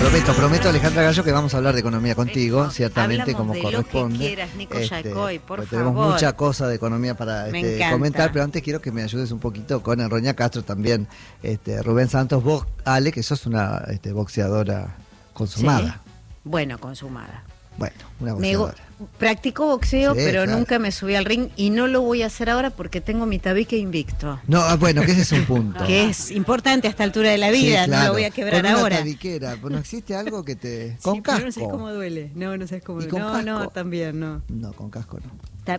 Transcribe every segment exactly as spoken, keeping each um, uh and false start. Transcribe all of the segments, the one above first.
Prometo, prometo, Alejandra Gallo, que vamos a hablar de economía contigo, Esto, ciertamente como de corresponde. Lo que quieras, Nico este, Yacoy, por pues favor. tenemos mucha cosa de economía para este, comentar, pero antes quiero que me ayudes un poquito con el Roña Castro también. Este, Rubén Santos, vos, Ale, que sos una este, boxeadora consumada. Sí. Bueno, consumada. Bueno, una boxeadora. Me, practico boxeo, sí, pero claro. nunca me subí al ring y no lo voy a hacer ahora porque tengo mi tabique invicto. No, bueno, que ese es un punto. Que es importante a esta altura de la vida, sí, claro. no lo voy a quebrar con una ahora. Tabiquera, ¿no existe algo que te... con sí, casco? Pero no sabes cómo duele. No, no sabes cómo duele. No, casco? no, también no. No, con casco no. Ta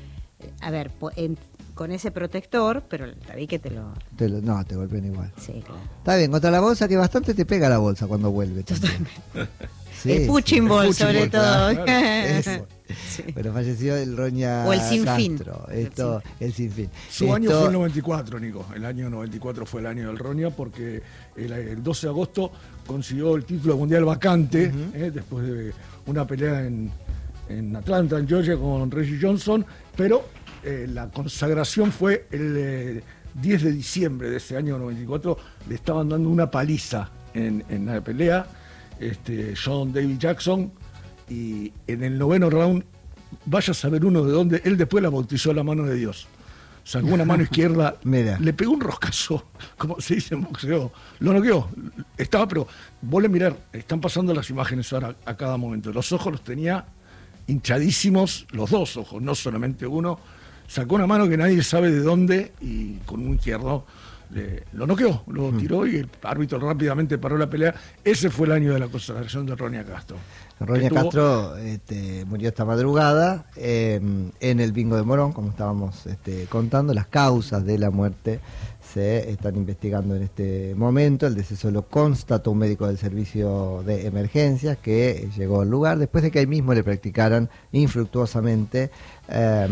a ver, en, con ese protector, pero el tabique te lo... Te lo... No, te golpean igual. Sí, claro. Está bien, contra la bolsa, que bastante te pega la bolsa cuando vuelve. Sí, el punching sí, ball, el sobre ball, todo. Claro, eso. Sí. Pero falleció el Roña o el sinfín. Castro. Esto, el sinfín. Su Esto... año fue el noventa y cuatro, Nico. El año noventa y cuatro fue el año del Roña porque el, el doce de agosto consiguió el título mundial vacante, uh-huh. eh, después de una pelea en, en Atlanta, en Georgia, con Reggie Johnson, pero eh, la consagración fue el eh, diez de diciembre de ese año noventa y cuatro. Le estaban dando una paliza en, en la pelea. Este, John David Jackson, y en el noveno round, vaya a saber uno de dónde, él después la bautizó a la mano de Dios. Sacó una mano izquierda, le pegó un roscazo, como se dice en boxeo, lo noqueó, estaba, pero vos le mirar, están pasando las imágenes ahora a cada momento, los ojos los tenía hinchadísimos, los dos ojos, no solamente uno, sacó una mano que nadie sabe de dónde, y con un izquierdo Le, lo noqueó, lo tiró y el árbitro rápidamente paró la pelea. Ese fue el año de la consagración de Roña Castro. Roña Castro este, murió esta madrugada eh, en el bingo de Morón, como estábamos este, contando. Las causas de la muerte se están investigando en este momento. El deceso lo constató un médico del servicio de emergencias que llegó al lugar después de que ahí mismo le practicaran infructuosamente eh,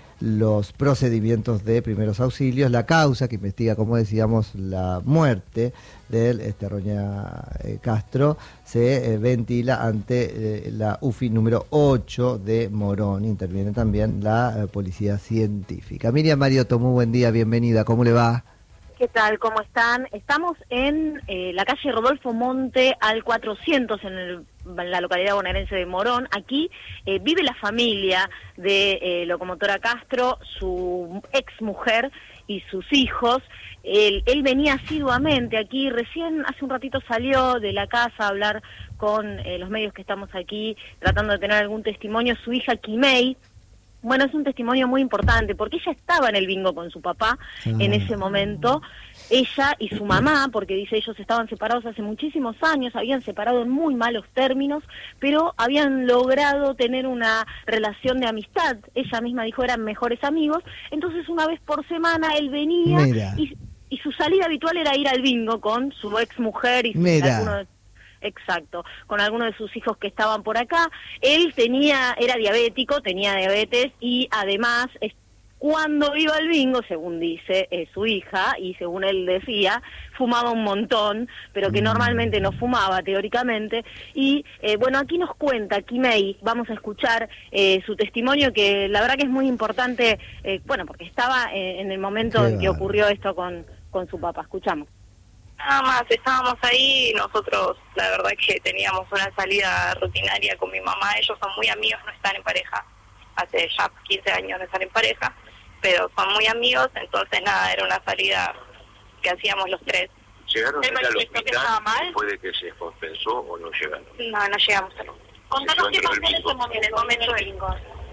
los procedimientos de primeros auxilios. La causa que investiga, como decíamos, la muerte del este, Roña eh, Castro se eh, ventila ante eh, la U F I número ocho de Morón. Interviene también la eh, policía científica. Miriam Mariotto, muy buen día, bienvenida, ¿cómo le va? ¿Qué tal? ¿Cómo están? Estamos en eh, la calle Rodolfo Monte al cuatrocientos en, el, en la localidad bonaerense de Morón. Aquí eh, vive la familia de eh, Locomotora Castro, su ex mujer y sus hijos. Él, él venía asiduamente aquí, recién hace un ratito salió de la casa a hablar con eh, los medios que estamos aquí tratando de tener algún testimonio. Su hija Kimei. Bueno, es un testimonio muy importante porque ella estaba en el bingo con su papá ah. en ese momento, ella y su mamá, porque dice ellos estaban separados hace muchísimos años, habían separado en muy malos términos, pero habían logrado tener una relación de amistad, ella misma dijo eran mejores amigos, entonces una vez por semana él venía y, y su salida habitual era ir al bingo con su ex mujer y su, alguno de Exacto, con algunos de sus hijos que estaban por acá. Él tenía, era diabético, tenía diabetes y además es, cuando iba al bingo, según dice eh, su hija y según él decía, fumaba un montón, pero que normalmente no fumaba teóricamente. Y eh, bueno, aquí nos cuenta Kimei, vamos a escuchar eh, su testimonio que la verdad que es muy importante, eh, bueno, porque estaba eh, en el momento Qué en que ocurrió esto con, con su papá. Escuchamos. Nada más, estábamos ahí, nosotros la verdad que teníamos una salida rutinaria con mi mamá, ellos son muy amigos, no están en pareja, hace ya quince años no están en pareja, pero son muy amigos, entonces nada, era una salida que hacíamos los tres. ¿Llegaron al hospital después de que se sospensó o no llegaron? No, no llegamos a lo. Contanos qué pasó en ese momento, en el momento del bingo.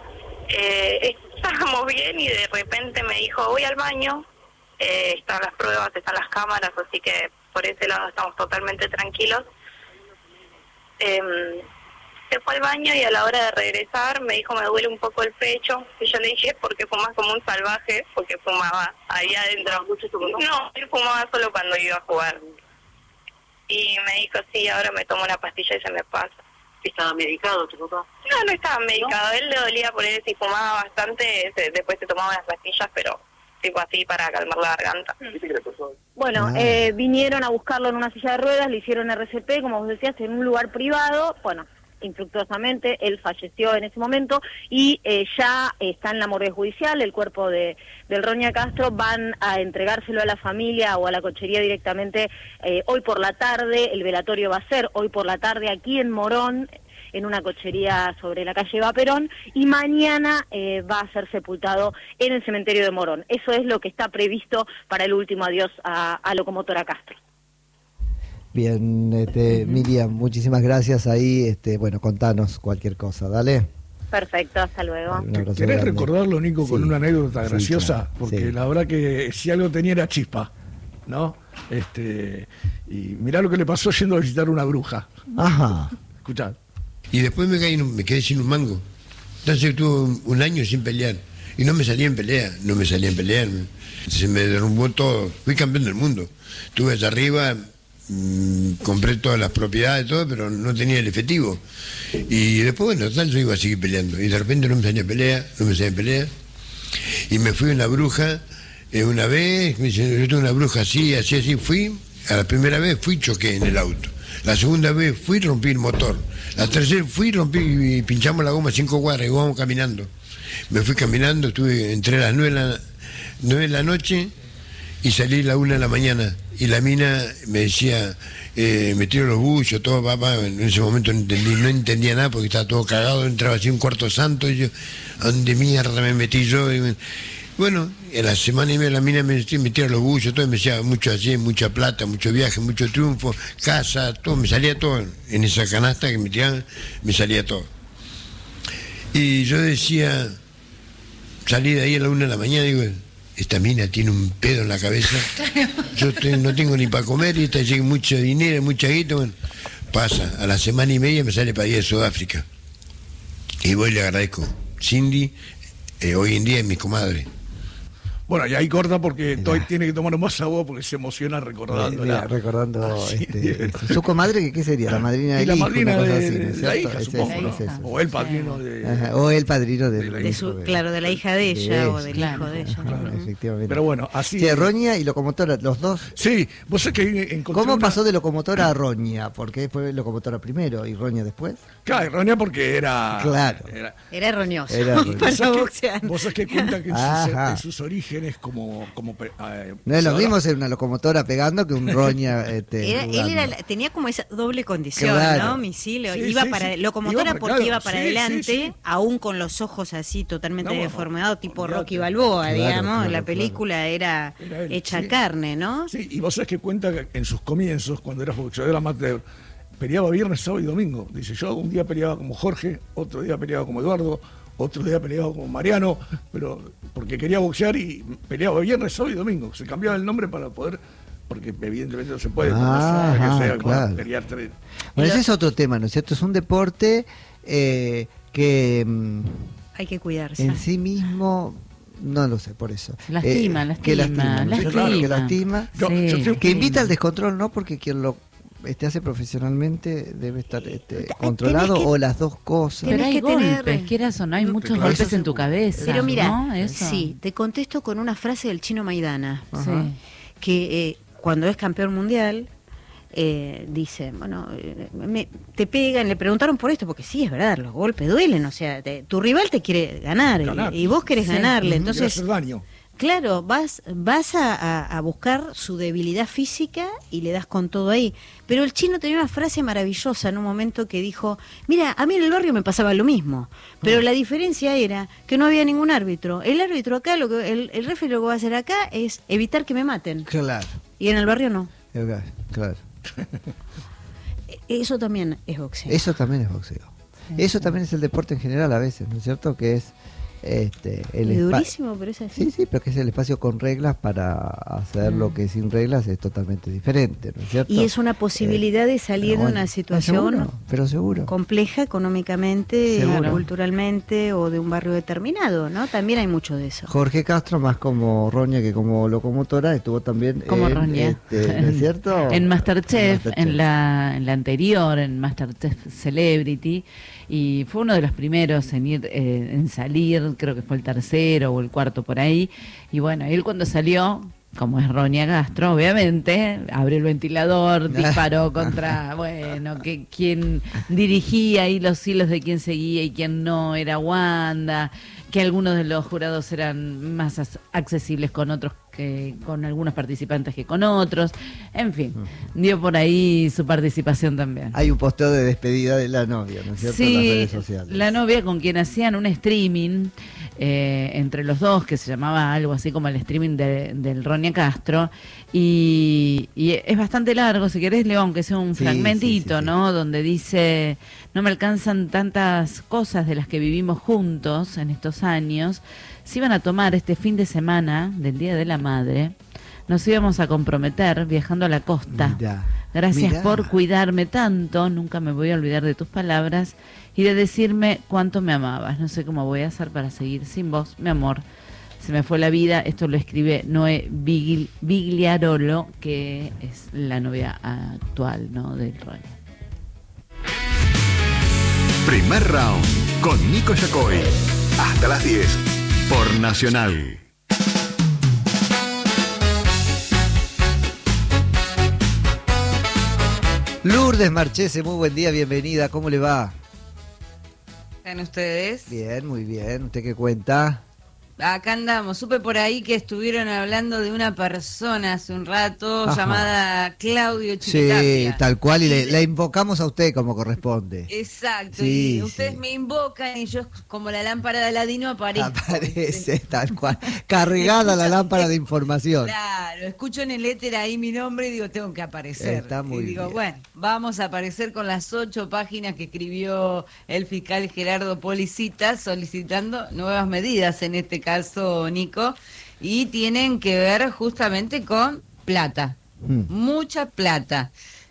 Eh, estábamos bien y de repente me dijo, voy al baño. Eh, están las pruebas, están las cámaras, así que por ese lado estamos totalmente tranquilos. Eh, se fue al baño y a la hora de regresar me dijo me duele un poco el pecho, y yo le dije porque fumas como un salvaje, porque fumaba ahí adentro. No, él fumaba solo cuando iba a jugar. Y me dijo sí, ahora me tomo una pastilla y se me pasa. ¿Estaba medicado tu papá? No, no estaba medicado, ¿no? Él le dolía por él, si fumaba bastante, se, después se tomaba las pastillas, pero tipo así para calmar la garganta. Bueno, eh, vinieron a buscarlo en una silla de ruedas, le hicieron R C P, como vos decías, en un lugar privado. Bueno, infructuosamente, él falleció en ese momento y eh, ya está en la morgue judicial, el cuerpo de del Roña Castro, van a entregárselo a la familia o a la cochería directamente eh, hoy por la tarde. El velatorio va a ser hoy por la tarde aquí en Morón, en una cochería sobre la calle Vaperón, y mañana eh, va a ser sepultado en el cementerio de Morón. Eso es lo que está previsto para el último adiós a, a Locomotora Castro. Bien, este, Miriam, muchísimas gracias ahí, este, bueno, contanos cualquier cosa, dale. Perfecto, hasta luego. ¿Querés grande. recordarlo, Nico, sí, con una anécdota graciosa? Sí, claro, porque sí. La verdad que si algo tenía era chispa, ¿no? Este, y mirá lo que le pasó yendo a visitar una bruja. Ajá. Escuchad. Y después me caí, me quedé sin un mango. Entonces estuve un, un año sin pelear. Y no me salía en pelea, no me salía en pelear. Se me derrumbó todo. Fui campeón del mundo. Estuve allá arriba, mmm, compré todas las propiedades, todo, pero no tenía el efectivo. Y después, bueno, tal, yo iba a seguir peleando. Y de repente no me salía pelea, no me salía pelea. Y me fui a una bruja eh, una vez, me dice, yo tengo una bruja así, así, así. Fui, a la primera vez fui, choqué en el auto. La segunda vez fui, rompí el motor. La tercera fui, rompí y pinchamos la goma cinco cuadras y vamos caminando. Me fui caminando, estuve, entré a las nueve de la, nueve de la noche y salí a la una de la mañana. Y la mina me decía, eh, me tiro los buchos, todo, papá. En ese momento no, entendí, no entendía nada porque estaba todo cagado, entraba así un cuarto santo y yo, ¿a dónde mierda me metí yo? Y me, bueno, en la semana y media la mina me, me tira los buchos, todo, me decía mucho así, mucha plata, mucho viaje, mucho triunfo, casa, todo, me salía todo. En esa canasta que me tiraban, me salía todo. Y yo decía, salí de ahí a la una de la mañana y digo, esta mina tiene un pedo en la cabeza, yo te, no tengo ni para comer y esta llega mucho dinero, mucha guita, bueno, pasa, a la semana y media me sale para ir a Sudáfrica. Y voy y le agradezco. Cindy, eh, hoy en día es mi comadre. Bueno, y ahí corta porque Toy tiene que tomar más agua porque se emociona recordando. Mira, recordando este, su comadre, que ¿qué sería? La madrina de la hijo, madrina de, así, de, ¿no? la hija, es supongo, eso, ¿no? es eso. O el padrino de... Ajá, o el padrino de, de la de su, de, claro, de la hija de ella de o del claro. hijo de ella. Claro, uh-huh. Efectivamente. Pero bueno, así... Sí, Roña y Locomotora, los dos. Sí, vos sabés que encontré ¿Cómo una... pasó de Locomotora a Roña? ¿Por qué fue Locomotora primero y Roña después? Claro, Roña porque era... Claro. Era, era roñoso. Era roñoso. Vos sabés que cuenta que en sus, en sus orígenes como... como eh, no es lo mismo ser una locomotora pegando que un Roña. Este, era, él era, tenía como esa doble condición, claro. ¿no? Misilio. Sí, iba sí, para sí. locomotora iba para, porque claro. iba para sí, adelante, sí, sí. aún con los ojos así totalmente no, deformados, tipo olvidate. Rocky Balboa, Claro, digamos. claro, la película claro. era, era él, hecha sí. carne, ¿no? Sí, y vos sabés que cuenta que en sus comienzos, cuando era boxeador amateur, peleaba viernes, sábado y domingo. Dice, yo un día peleaba como Jorge, otro día peleaba como Eduardo, otro día peleaba como Mariano, pero porque quería boxear y peleaba viernes, sábado y domingo. Se cambiaba el nombre para poder, porque evidentemente no se puede, ah, no que sea, claro. pelear tres. Bueno, ese es otro tema, ¿no es cierto? Es un deporte eh, que hay que cuidarse. En sí mismo, no lo sé, por eso. Lastima, eh, lastima, que lastima, lastima. Claro, que lastima. Yo, sí, yo tengo... Que invita al descontrol, ¿no? Porque quien lo este hace profesionalmente debe estar este, controlado que, o las dos cosas. Pero hay que golpes, tener... quieras o no, hay muchos claro, golpes en tu cabeza. Pero mira, ¿no? Eso. sí, te contesto con una frase del Chino Maidana, sí. que eh, cuando es campeón mundial, eh, dice, bueno, eh, me, te pegan, le preguntaron por esto, porque sí, es verdad, los golpes duelen, o sea, te, tu rival te quiere ganar, ganar. Y, y vos querés sí. ganarle, entonces... hacer daño. Claro, vas vas a, a, a buscar su debilidad física y le das con todo ahí. Pero el Chino tenía una frase maravillosa en un momento que dijo, mira, a mí en el barrio me pasaba lo mismo, pero la diferencia era que no había ningún árbitro. El árbitro acá, lo que el, el referee lo que va a hacer acá es evitar que me maten. Claro. Y en el barrio no. Claro. Eso también es boxeo. Eso también es boxeo. Eso también es el deporte en general a veces, ¿no es cierto? Que es... Este, el es durísimo, pero es así. Sí, sí, pero que es el espacio con reglas para hacer mm. lo que sin reglas es totalmente diferente, ¿no es cierto? Y es una posibilidad eh, de salir bueno, de una situación seguro, pero seguro. compleja económicamente, seguro. culturalmente o de un barrio determinado, ¿no? También hay mucho de eso. Jorge Castro, más como Roña que como locomotora, estuvo también como en, Roña. Este, ¿no es cierto? en Masterchef, en Masterchef, en la, en la anterior, en Masterchef Celebrity, y fue uno de los primeros en ir, eh, en salir, creo que fue el tercero o el cuarto por ahí, y bueno, él cuando salió como es Ronia Castro, obviamente, abrió el ventilador, disparó contra, bueno, que quien dirigía ahí los hilos de quién seguía y quién no era Wanda, que algunos de los jurados eran más accesibles con otros que con algunos participantes que con otros, en fin, dio por ahí su participación también. Hay un posteo de despedida de la novia, ¿no es cierto? Sí, en las redes sociales. La novia con quien hacían un streaming eh, entre los dos, que se llamaba algo así como el streaming de, del Ronia Castro, y, y es bastante largo, si querés leo aunque sea un sí, fragmentito, sí, sí, ¿no? sí. Donde dice, no me alcanzan tantas cosas de las que vivimos juntos en estos años. Se iban a tomar este fin de semana del Día de la Madre, nos íbamos a comprometer viajando a la costa. Mirá, Gracias mirá. por cuidarme tanto, nunca me voy a olvidar de tus palabras y de decirme cuánto me amabas. No sé cómo voy a hacer para seguir sin vos, mi amor. Se me fue la vida. Esto lo escribe Noé Bigli- Bigliarolo, que es la novia actual, ¿no?, del Ronia. Primer round con Nico Yacoy. Hasta las diez por Nacional. Lourdes Marchese, muy buen día, bienvenida, ¿cómo le va? ¿Están ustedes? Bien, muy bien, ¿usted qué cuenta? Acá andamos, supe por ahí que estuvieron hablando de una persona hace un rato. Ajá. Llamada Claudio Chiquitapia. Sí, tal cual, y le, la invocamos a usted como corresponde. Exacto, sí, y ustedes sí. me invocan y yo como la lámpara de Aladino aparezco. Aparece, tal cual, cargada la lámpara de información. Claro, escucho en el éter ahí mi nombre y digo, tengo que aparecer. Está muy y digo, bien. bueno, vamos a aparecer con las ocho páginas que escribió el fiscal Gerardo Policita solicitando nuevas medidas en este caso, Nico, y tienen que ver justamente con plata, mm. mucha plata.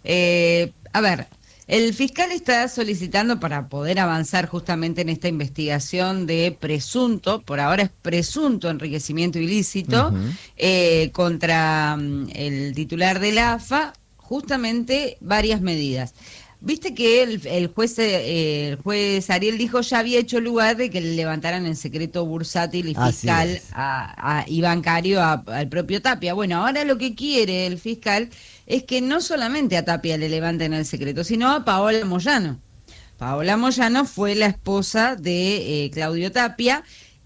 Eh, a ver, el fiscal está solicitando para poder avanzar justamente en esta investigación de presunto, por ahora es presunto enriquecimiento ilícito, uh-huh. eh, contra um, el titular de la A F A, justamente varias medidas. Viste que el, el juez eh, el juez Ariel dijo ya había hecho lugar de que le levantaran el secreto bursátil y fiscal a, a, y bancario a, al propio Tapia. Bueno, ahora lo que quiere el fiscal es que no solamente a Tapia le levanten el secreto, sino a Paola Moyano. Paola Moyano fue la esposa de eh, Claudio Tapia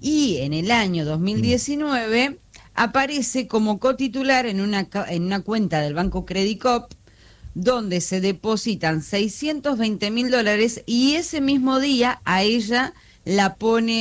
y en el año dos mil diecinueve mm. aparece como cotitular en una, en una cuenta del Banco Credicop, donde se depositan seiscientos veinte mil dólares y ese mismo día a ella la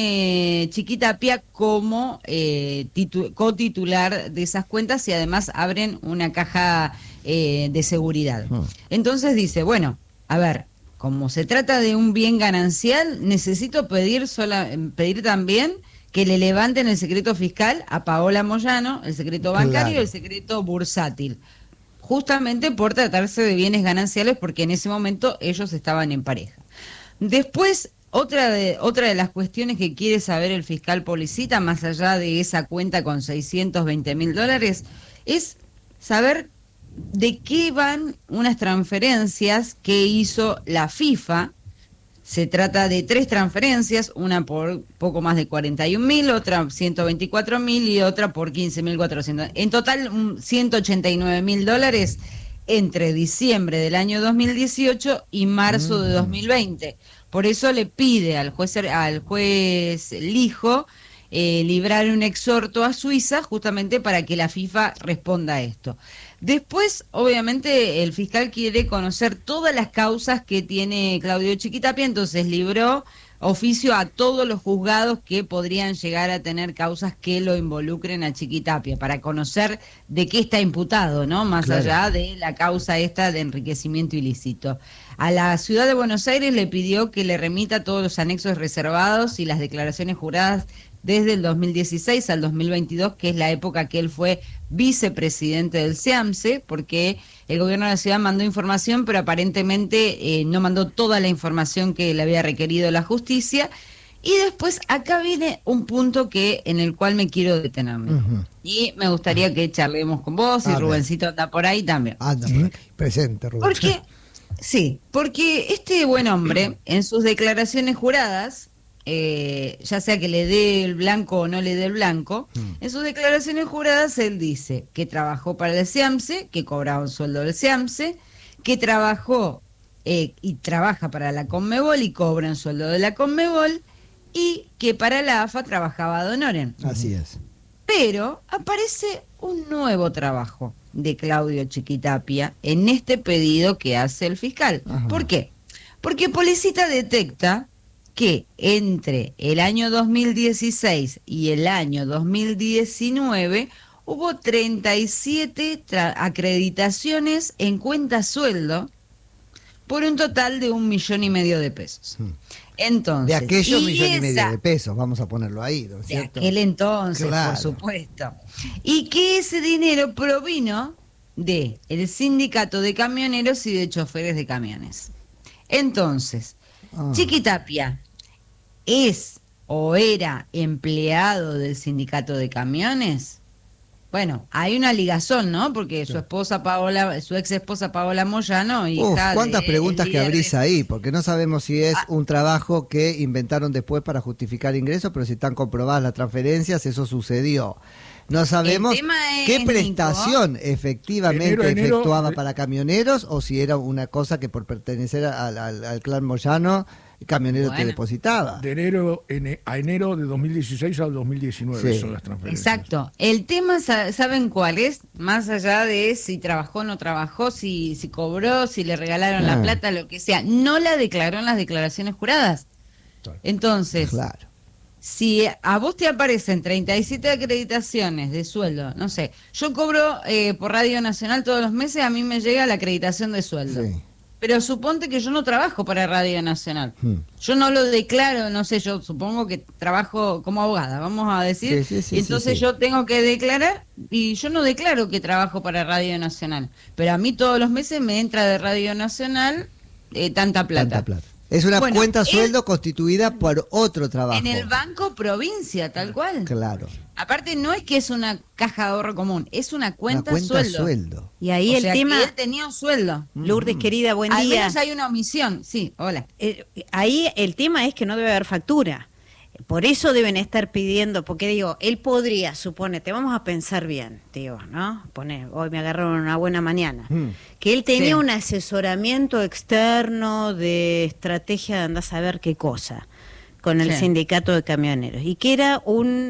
pone Chiquitapia como eh, titu- cotitular de esas cuentas y además abren una caja eh, de seguridad. Entonces dice, bueno, a ver, como se trata de un bien ganancial, necesito pedir, sola, pedir también que le levanten el secreto fiscal a Paola Moyano, el secreto bancario y el secreto bursátil. Justamente por tratarse de bienes gananciales, porque en ese momento ellos estaban en pareja. Después, otra de, otra de las cuestiones que quiere saber el fiscal Policita, más allá de esa cuenta con seiscientos veinte mil dólares, es saber de qué van unas transferencias que hizo la FIFA. Se trata de tres transferencias, una por poco más de cuarenta y un mil, otra ciento veinticuatro mil y otra por quince mil cuatrocientos. En total, ciento ochenta y nueve mil dólares entre diciembre del año dos mil dieciocho y marzo mm. de dos mil veinte. Por eso le pide al juez, al juez Lijo eh, librar un exhorto a Suiza justamente para que la FIFA responda a esto. Después, obviamente, el fiscal quiere conocer todas las causas que tiene Claudio Chiquitapia, entonces libró oficio a todos los juzgados que podrían llegar a tener causas que lo involucren a Chiquitapia, para conocer de qué está imputado, ¿no? Más claro. allá de la causa esta de enriquecimiento ilícito. A la ciudad de Buenos Aires le pidió que le remita todos los anexos reservados y las declaraciones juradas desde el dos mil dieciséis al dos mil veintidós, que es la época que él fue vicepresidente del SEAMSE, porque el gobierno de la ciudad mandó información, pero aparentemente eh, no mandó toda la información que le había requerido la justicia. Y después acá viene un punto que en el cual me quiero detenerme. Uh-huh. Y me gustaría que charlemos con vos, y Rubencito anda por ahí también. Anda por aquí, presente, Rubén. Porque, sí, porque este buen hombre, en sus declaraciones juradas, eh, ya sea que le dé el blanco o no le dé el blanco, mm. en sus declaraciones juradas él dice que trabajó para el SEAMSE, que cobraba un sueldo del SEAMSE, que trabajó eh, y trabaja para la Conmebol y cobra un sueldo de la Conmebol, y que para la A F A trabajaba de honoren. Así es. Pero aparece un nuevo trabajo de Claudio Chiquitapia en este pedido que hace el fiscal. Ajá. ¿Por qué? Porque Policita detecta que entre el año dos mil dieciséis y el año dos mil diecinueve hubo treinta y siete acreditaciones en cuenta sueldo por un total de un millón y medio de pesos. Hmm. Entonces, de aquellos millones y medio de pesos, vamos a ponerlo ahí, ¿no es cierto? De aquel entonces, claro. Por supuesto. Y que ese dinero provino de el sindicato de camioneros y de choferes de camiones. Entonces, ah. Chiquitapia es o era empleado del sindicato de camiones. Bueno, hay una ligazón, ¿no? Porque su esposa Paola, su ex esposa Paola Moyano, hija Uf, cuántas de, preguntas que abrís de... ahí, porque no sabemos si es ah. un trabajo que inventaron después para justificar ingresos, pero si están comprobadas las transferencias, eso sucedió. No sabemos qué prestación Nico, efectivamente enero, enero, efectuaba eh, para camioneros o si era una cosa que por pertenecer al, al, al clan Moyano, el camionero bueno. te depositaba. De enero en, a enero de dos mil dieciséis al dos mil diecinueve sí. son las transferencias. Exacto. El tema, ¿saben cuál es? Más allá de si trabajó o no trabajó, si, si cobró, si le regalaron ah. la plata, lo que sea. No la declaró en las declaraciones juradas. Entonces... Claro. Si a vos te aparecen treinta y siete acreditaciones de sueldo, no sé, yo cobro eh, por Radio Nacional todos los meses, a mí me llega la acreditación de sueldo. Sí. Pero suponte que yo no trabajo para Radio Nacional. Hmm. Yo no lo declaro, no sé, yo supongo que trabajo como abogada, vamos a decir. Sí, sí, sí, entonces sí, sí. yo tengo que declarar y yo no declaro que trabajo para Radio Nacional. Pero a mí todos los meses me entra de Radio Nacional eh, tanta plata. Tanta plata. Es una bueno, cuenta sueldo constituida por otro trabajo. En el Banco Provincia, tal cual. Claro. Aparte, no es que es una caja de ahorro común, es una cuenta, una cuenta sueldo. sueldo. Y ahí o el sea, tema... Que él tenía un sueldo. Lourdes, querida, buen Al día. Al menos hay una omisión, sí, hola. Eh, ahí el tema es que no debe haber factura. Por eso deben estar pidiendo, porque digo, él podría, suponete, vamos a pensar bien, digo, ¿no? Pone, hoy me agarraron una buena mañana. Mm. Que él tenía sí. un asesoramiento externo de estrategia de andar a saber qué cosa con el sí. sindicato de camioneros. Y que era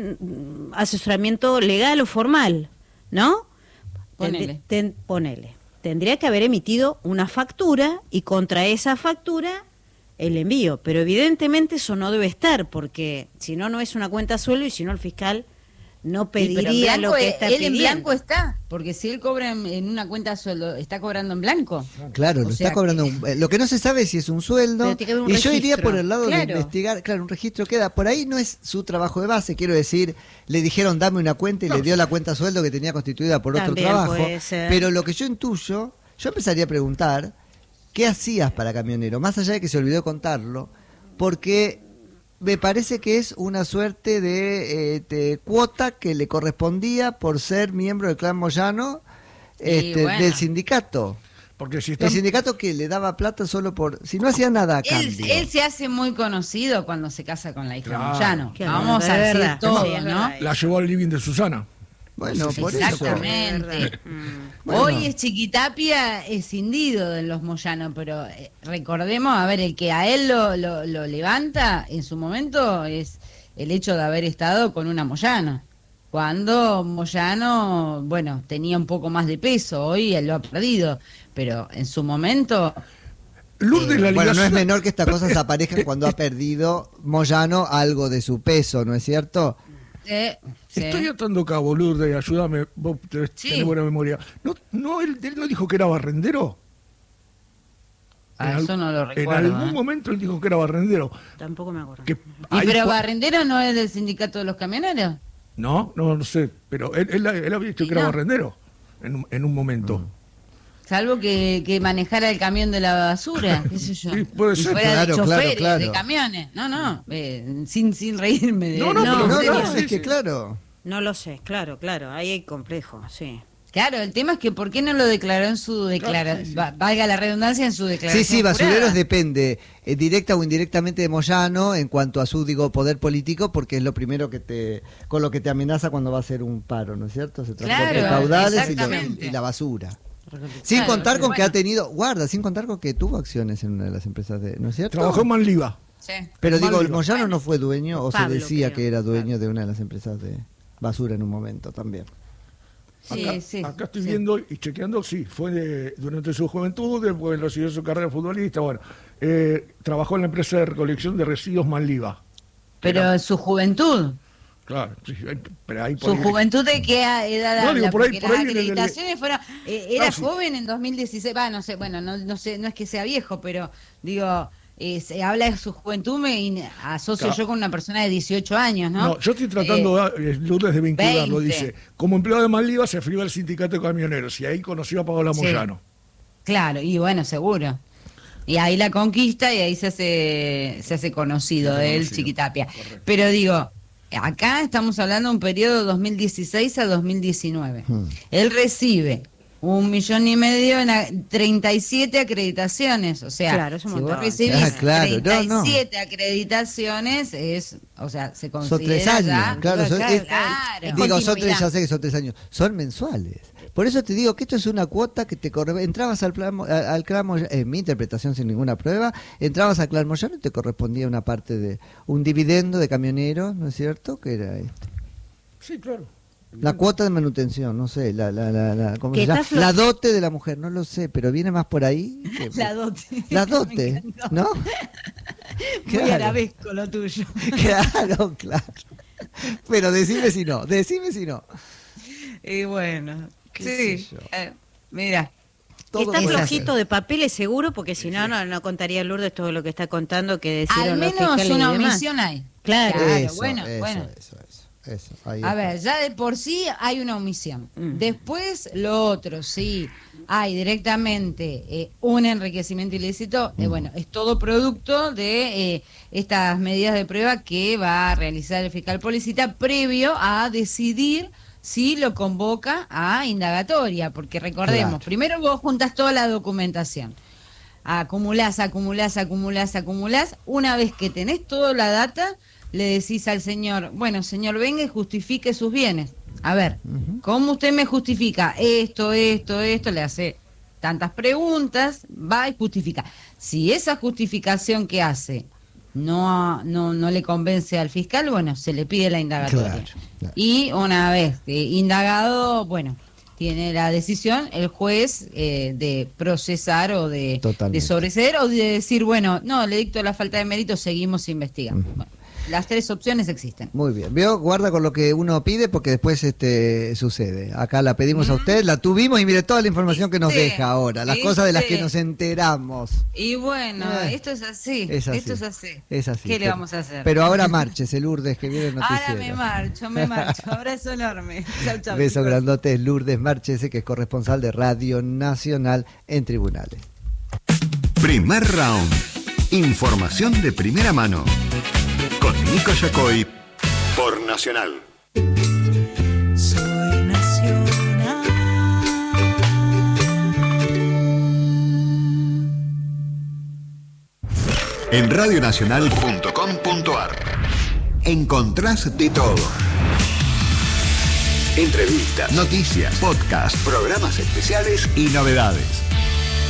un asesoramiento legal o formal, ¿no? Ponele. Ten, ten, ponele. Tendría que haber emitido una factura y contra esa factura... el envío, pero evidentemente eso no debe estar, porque si no, no es una cuenta sueldo y si no el fiscal no pediría sí, lo que está él pidiendo. En blanco está, porque si él cobra en, en una cuenta sueldo, está cobrando en blanco. Claro, lo está cobrando. Que... Lo que no se sabe es si es un sueldo. Un y registro. Yo iría por el lado claro. de investigar. Claro, un registro queda. Por ahí no es su trabajo de base, quiero decir, le dijeron dame una cuenta y no. le dio la cuenta sueldo que tenía constituida por También otro trabajo. Pero lo que yo intuyo, yo empezaría a preguntar. ¿Qué hacías para camionero? Más allá de que se olvidó contarlo, porque me parece que es una suerte de, eh, de cuota que le correspondía por ser miembro del clan Moyano este, bueno. del sindicato. Porque si están... El sindicato que le daba plata solo por... Si no hacía nada a cambio. Él, él se hace muy conocido cuando se casa con la hija claro. Moyano. Claro. Vamos a decir verdad. todo, sí, ¿no? La llevó al living de Susana. Bueno, por exactamente. eso. Mm. Bueno. Hoy es Chiquitapia escindido de los Moyano, pero eh, recordemos, a ver, el que a él lo, lo, lo levanta en su momento es el hecho de haber estado con una Moyano. Cuando Moyano, bueno, tenía un poco más de peso, hoy él lo ha perdido, pero en su momento... Lourdes, eh, la bueno, no es menor que estas cosas aparezcan cuando ha perdido Moyano algo de su peso, ¿no es cierto? Eh, Estoy sí. atando cabo, Lourdes, ayúdame, vos tenés sí. buena memoria. ¿No, no él, él no dijo que era barrendero? Ah, en eso al, no lo recuerdo. En algún ¿eh? momento él dijo que era barrendero. Tampoco me acuerdo. Que ¿Y pero fue... barrendero no es del sindicato de los camioneros? No, no, no sé, pero él, él, él había dicho que no? era barrendero en, en un momento. Mm. Salvo que, que manejara el camión de la basura, qué sé yo. Sí, puede ser. Y fuera claro, de choferes, claro, claro. de camiones. No, no, eh, sin, sin reírme de No, no, no, no, no, no, no sí, es que sí. claro. No lo sé, claro, claro, ahí hay complejo, sí. Claro, el tema es que ¿por qué no lo declaró en su declaración? Sí, sí. Valga la redundancia, en su declaración. Sí, sí, basureros depende, eh, directa o indirectamente de Moyano en cuanto a su, digo, poder político, porque es lo primero que te, con lo que te amenaza cuando va a hacer un paro, ¿no es cierto? Se transporta claro, caudales y, lo, y la basura. Sin claro, contar con bueno. que ha tenido, guarda, sin contar con que tuvo acciones en una de las empresas de, ¿no es cierto? Trabajó en Manliva. Sí. Pero digo, el Manliva. Moyano no fue dueño, o Pablo, se decía creo. que era dueño de una de las empresas de basura en un momento también. Sí, Acá, sí, acá estoy sí. viendo y chequeando, sí, fue de- durante su juventud, después recibió su carrera de futbolista, bueno, eh, trabajó en la empresa de recolección de residuos Manliva. Pero Era- su juventud, Claro, sí, hay- pero ahí por su ahí- juventud de qué edad No, habla, digo, por ahí- porque por las ahí viene el- acreditaciones fueron, eh, era Ah, sí. joven en dos mil dieciséis, va, no sé, bueno, no, no sé, no es que sea viejo, pero digo, eh, se habla de su juventud, me in- asocio Claro. yo con una persona de dieciocho años, ¿no? No, yo estoy tratando, Eh, eh, Lourdes, de vincularlo, veinte. dice, como empleado de Manliva se afilió al sindicato de camioneros y ahí conoció a Paola Sí. Moyano. Claro, y bueno, seguro. Y ahí la conquista y ahí se hace, se hace conocido Se hace él, conocido, Chiquitapia. correcto. Pero digo, acá estamos hablando de un periodo dos mil dieciséis a dos mil diecinueve. Hmm. Él recibe un millón y medio en a- treinta y siete acreditaciones. O sea, Claro, es un si vos montón. recibís Ah, claro, no, treinta y no. siete acreditaciones, es, o sea, se considera Son tres años, ya- claro, son, es- Claro. digo, son Continuidad. tres, ya sé que son tres años, son mensuales. Por eso te digo que esto es una cuota que te corresponde. Entrabas al plan, al, al clan Moyano, en mi interpretación sin ninguna prueba, entrabas al clan Moyano y te correspondía una parte de un dividendo de camioneros, ¿no es cierto? Que era este. Sí, claro. La cuota de manutención, no sé, la, la, la, la, ¿cómo Que se llama? está flo- La dote de la mujer, no lo sé, pero viene más por ahí. que- La dote. La Me dote, encantó. ¿no? Muy Claro. arabesco lo tuyo. Claro, claro. Pero decime si no, decime si no. Y bueno, ¿Qué sí, sé yo? eh, mira, Todo Está puede flojito ser. de papeles seguro, porque si no, no, no contaría Lourdes todo lo que está contando que decían al los menos fiscales y una demás. omisión hay. Claro. Eso, bueno, eso, bueno. eso, eso, eso, ahí A está. ver, ya de por sí hay una omisión. Mm. Después, lo otro, sí, hay directamente eh, un enriquecimiento ilícito, eh, bueno, es todo producto de eh, estas medidas de prueba que va a realizar el fiscal Policita previo a decidir si lo convoca a indagatoria, porque recordemos, Claro. primero vos juntas toda la documentación, acumulás, acumulás, acumulás, acumulás, una vez que tenés toda la data, le decís al señor, bueno, señor, venga y justifique sus bienes. A ver, Ujú. ¿cómo usted me justifica esto, esto, esto? Le hace tantas preguntas, va y justifica. Si esa justificación que hace no, no, no le convence al fiscal, bueno, se le pide la indagatoria. Claro, claro. Y una vez eh, indagado, bueno, tiene la decisión el juez eh, de procesar o de, Totalmente. de sobreseer o de decir, bueno, no, le dicto la falta de mérito, seguimos investigando. Ujú. Bueno, las tres opciones existen. Muy bien. Veo, guarda con lo que uno pide porque después este sucede. Acá la pedimos a usted, la tuvimos y mire toda la información que nos ¿Viste? deja ahora, las cosas de las que ¿Viste? nos enteramos. Y bueno, Eh, esto es así, Es así. esto es así. Es así. ¿Qué le Pero- vamos a hacer? Pero ahora márchese, Lourdes, que viene el noticiero. Ahora me marcho, me marcho. Abrazo enorme. Chau, chau. Beso chicos. grandote, es Lourdes Márchese, que es corresponsal de Radio Nacional en Tribunales. Primer round. Información de primera mano. Con Nico Yacoy por Nacional. Soy nacional. En radionacional punto com punto ar encontrás de todo. Entrevistas, noticias, podcasts, programas especiales y novedades.